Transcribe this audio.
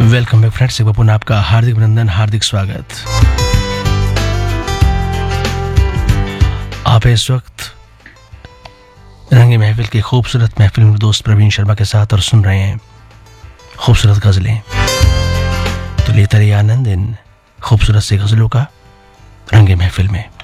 Welcome bank friends, एक बार पुनः आपका हार्दिक अभिनंदन, हार्दिक स्वागत। आप इस वक्त रंगे महफिल की खूबसूरत महफिल में दोस्त प्रवीण शर्मा के साथ और सुन रहे हैं खूबसूरत गजलें। तो लेता रहिए आनंद इन खूबसूरत सी गजलों का रंगे महफिल में।